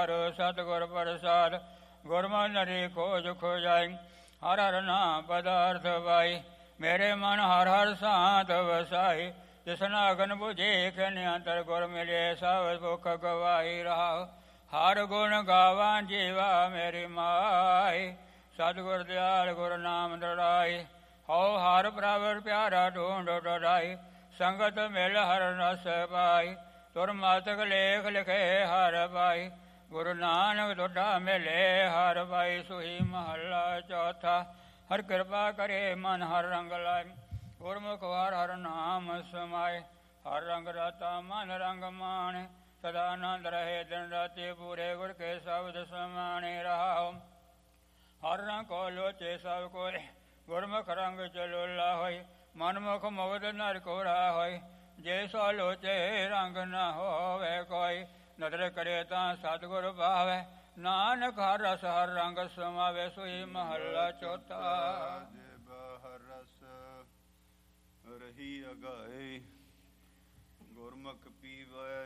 ਹਰ ਸਤਿਗੁਰ ਪ੍ਰਸਾਦ। ਗੁਰਮੁਖ ਨਰੀ ਖੋਜ ਖੋਜਾਈ, ਹਰ ਹਰ ਨਾਮ ਪਦਾਰਥ ਪਾਈ। ਮੇਰੇ ਮਨ ਹਰ ਹਰ ਸਾਧ ਵਸਾਈ, ਤਿਸਨਾ ਅਗਨ ਬੁਝੇ ਖਨਿਆੰਤਰ। ਗੁਰ ਮਿਲੇ ਸਭ ਭੁਖ ਗਵਾਈ ਰਹਾ, ਹਰ ਗੁਣ ਗਾਵਾਂ ਜੀਵਾ ਮੇਰੀ ਮਾਈ। ਸਤਿਗੁਰ ਦਿਆਲ ਗੁਰ ਨਾਮ ਦੜਾਈ, ਹਉ ਹਰ ਪ੍ਰਭ ਪਿਆਰਾ ਢੂੰਡ ਡਰਾਈ। ਸੰਗਤ ਮਿਲ ਹਰ ਰਸ ਪਾਈ, ਤੁਰ ਮਾਤਕ ਲੇਖ ਲਿਖੇ ਹਰ ਪਾਈ। ਗੁਰੂ ਨਾਨਕ ਤੁਠਾ ਮਿਲੇ ਹਰ ਪਾਈ, ਸੁਹੀ ਮਹੱਲਾ ਚੌਥਾ। ਹਰ ਕਿਰਪਾ ਕਰੇ ਮਨ ਹਰ ਰੰਗ ਲਾਏ, ਗੁਰਮੁਖ ਹਰ ਹਰ ਨਾਮ ਸਮਾਏ। ਹਰ ਰੰਗ ਰਾਤਾ ਮਨ ਰੰਗ ਮਾਣੇ, ਸਦਾ ਆਨੰਦ ਰਹੇ ਦਿਨ ਰਾਤੀ। ਪੂਰੇ ਗੁਰ ਕੇ ਸ਼ਬਦ ਸਮਾਣੇ ਰਹਾਉ, ਹਰ ਰੰਗ ਕੋ ਲੋਚੇ ਸਭ ਕੋਇ। ਗੁਰਮੁਖ ਰੰਗ ਚਲੋਲਾ ਹੋਈ, ਮਨਮੁਖ ਮੁਗਧ ਨਰ ਕੋਰਾ ਹੋਈ। ਜੇ ਸੋ ਲੋਚੇ ਰੰਗ ਨ ਹੋਵੇ ਕੋਈ, ਨਦਰ ਕਰੇ ਤਾਂ ਸਤਿਗੁਰ ਭਾਵੈ। ਨਾਨਕ ਹਰ ਰਸ ਹਰ ਰੰਗ ਸਮਾਵੇ, ਸੋਈ ਮਹੱਲਾ ਚੌਥਾ। ਹਰ ਰਸ ਰਹੀ ਅਗਾਏ, ਗੁਰਮੁਖ ਪੀਵੈ